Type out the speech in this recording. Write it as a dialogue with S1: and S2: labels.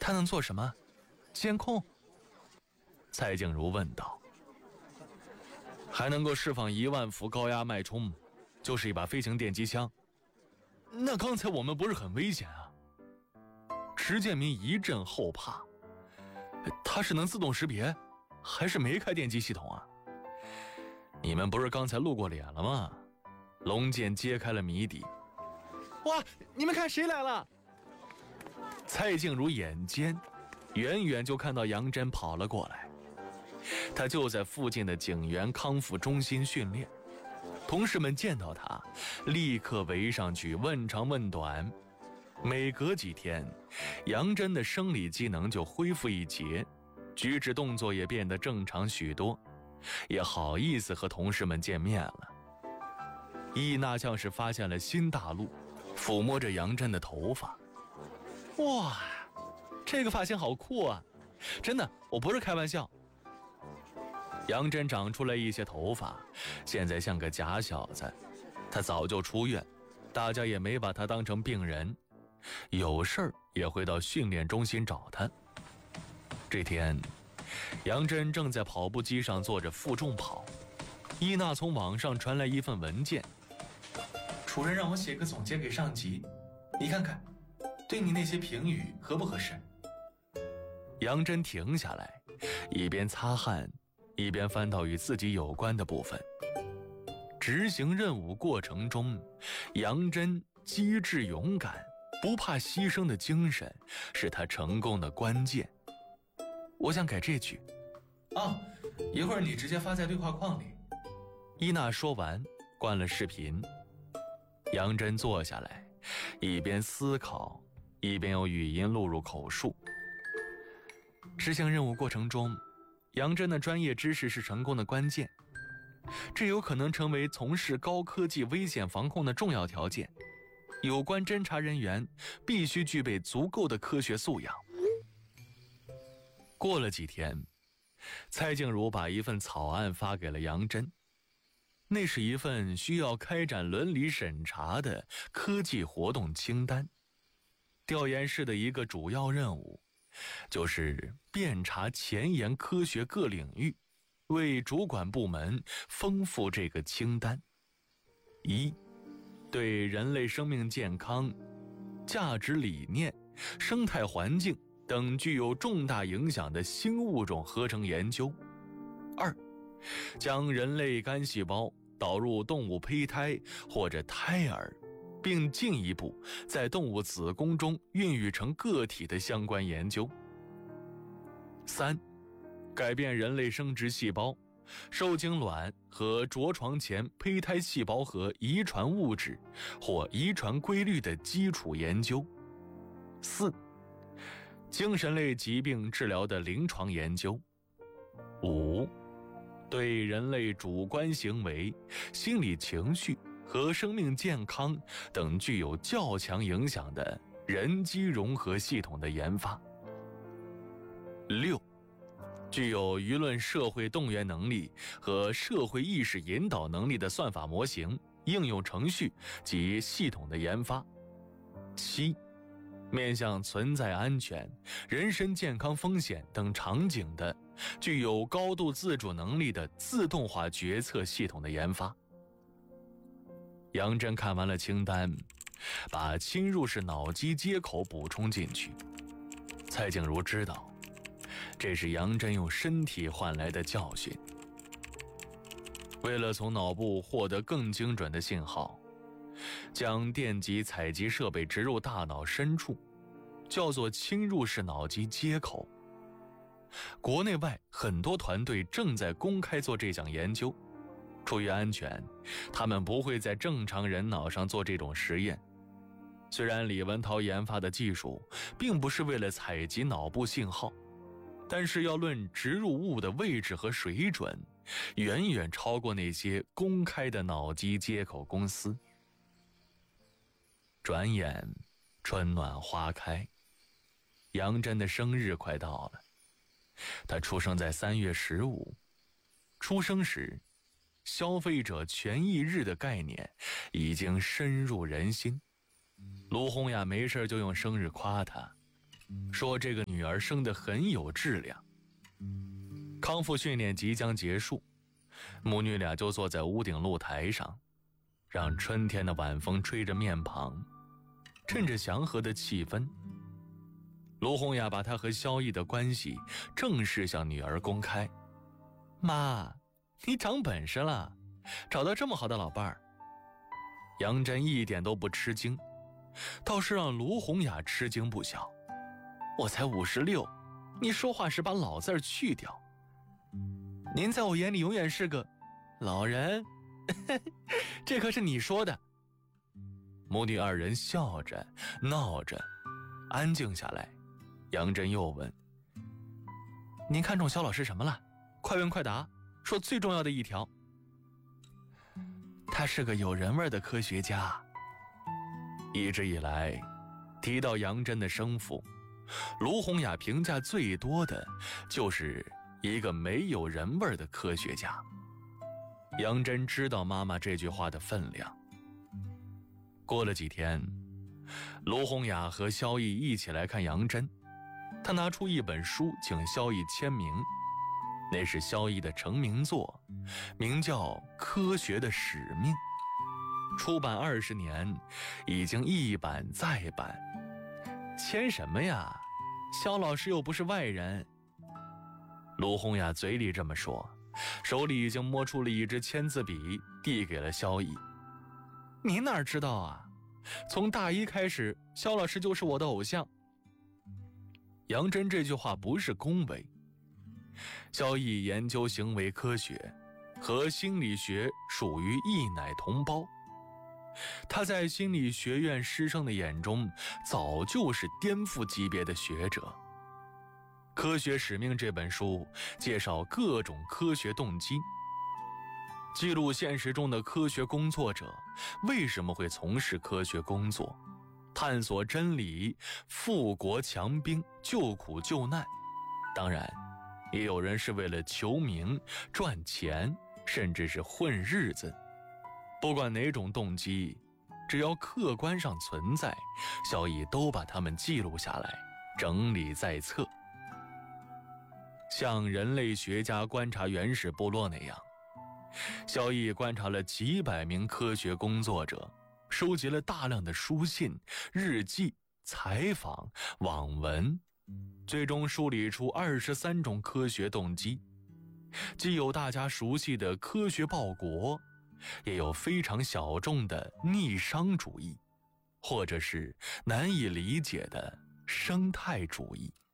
S1: 他能做什么？监控？蔡静茹问道。还能够释放1万伏高压脉冲，就是一把飞行电击枪。那刚才我们不是很危险啊？池建民一阵后怕，他是能自动识别，还是没开电击系统啊？你们不是刚才露过脸了吗？龙剑揭开了谜底。哇，你们看谁来了？蔡静茹眼尖，远远就看到杨真跑了过来。他就在附近的警员康复中心训练，同事们见到他立刻围上去问长问短。每隔几天，杨真的生理机能就恢复一截，举止动作也变得正常许多，也好意思和同事们见面了。伊娜像是发现了新大陆，抚摸着杨真的头发。哇，这个发型好酷啊，真的，我不是开玩笑。杨真长出来一些头发，现在像个假小子。他早就出院，大家也没把他当成病人，有事儿也会到训练中心找他。这天，杨真正在跑步机上做着负重跑，伊娜从网上传来一份文件，主任让我写个总结给上级，你看看，对你那些评语合不合适？杨真停下来，一边擦汗一边翻到与自己有关的部分。执行任务过程中，杨真机智勇敢、不怕牺牲的精神是他成功的关键。我想改这句。一会儿你直接发在对话框里。伊娜说完，关了视频。杨真坐下来，一边思考，一边用语音录入口述。执行任务过程中，杨真的专业知识是成功的关键，这有可能成为从事高科技危险防控的重要条件。有关侦查人员必须具备足够的科学素养。过了几天，蔡静茹把一份草案发给了杨真，那是一份需要开展伦理审查的科技活动清单。调研室的一个主要任务就是遍查前沿科学各领域，为主管部门丰富这个清单。一，对人类生命健康、价值理念、生态环境等具有重大影响的新物种合成研究。二，将人类干细胞导入动物胚胎或者胎儿，并进一步在动物子宫中孕育成个体的相关研究。三，改变人类生殖细胞、受精卵和着床前胚胎细胞和遗传物质或遗传规律的基础研究。四，精神类疾病治疗的临床研究。五，对人类主观行为、心理情绪和生命健康等具有较强影响的人机融合系统的研发。六，具有舆论社会动员能力和社会意识引导能力的算法模型、应用程序及系统的研发。七，面向存在安全、人身健康风险等场景的具有高度自主能力的自动化决策系统的研发。杨真看完了清单，把侵入式脑机接口补充进去。蔡静茹知道，这是杨真用身体换来的教训。为了从脑部获得更精准的信号，将电极采集设备植入大脑深处，叫做侵入式脑机接口。国内外很多团队正在公开做这项研究。出于安全，他们不会在正常人脑上做这种实验。虽然李文涛研发的技术并不是为了采集脑部信号，但是要论植入物的位置和水准，远远超过那些公开的脑机接口公司。转眼春暖花开，杨真的生日快到了。他出生在3月15，出生时消费者权益日的概念已经深入人心。卢洪雅没事就用生日夸他， 说这个女儿生得很有质量。康复训练即将结束，母女俩就坐在屋顶露台上，让春天的晚风吹着面庞，趁着祥和的气氛，卢洪雅把她和萧逸的关系正式向女儿公开。妈，你长本事了，找到这么好的老伴儿。杨真一点都不吃惊，倒是让卢洪雅吃惊不小。我才56，你说话时把老字儿去掉。您在我眼里永远是个老人，这可是你说的。母女二人笑着闹着，安静下来。杨真又问：您看中萧老师什么了？快问快答，说最重要的一条。他是个有人味的科学家。一直以来，提到杨真的生父，卢洪雅评价最多的就是一个没有人味的科学家。杨真知道妈妈这句话的分量。过了几天，卢洪雅和萧逸一起来看杨真，他拿出一本书请萧逸签名，那是萧逸的成名作，名叫《科学的使命》，出版20年，已经一版再版。签什么呀？萧老师又不是外人。卢洪雅嘴里这么说，手里已经摸出了一支签字笔，递给了萧逸。您哪知道啊？从大一开始，萧老师就是我的偶像。杨真这句话不是恭维。萧逸研究行为科学，和心理学属于异奶同胞。他在心理学院师生的眼中，早就是颠覆级别的学者。《科学使命》这本书介绍各种科学动机，记录现实中的科学工作者为什么会从事科学工作，探索真理，富国强兵，救苦救难。当然，也有人是为了求名、赚钱，甚至是混日子。不管哪种动机，只要客观上存在，萧逸都把它们记录下来，整理在册。像人类学家观察原始部落那样，萧逸观察了几百名科学工作者，收集了大量的书信、日记、采访、网文，最终梳理出23种科学动机，既有大家熟悉的科学报国，也有非常小众的逆商主义，或者是难以理解的生态主义。